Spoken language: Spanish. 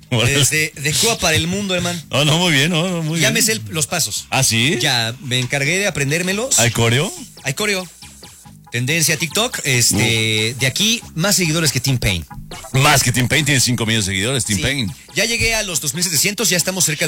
De Cuba para el mundo, hermano. No, muy bien, no, muy bien. Ya me sé los pasos. ¿Ah, sí? Ya me encargué de aprendérmelos. ¿Hay coreo? Hay coreo. Tendencia TikTok. De aquí, más seguidores que Tim Payne. Más que Tim Payne, tiene 5 millones de seguidores, Tim Sí. Payne. Ya llegué a los 2,700, ya estamos cerca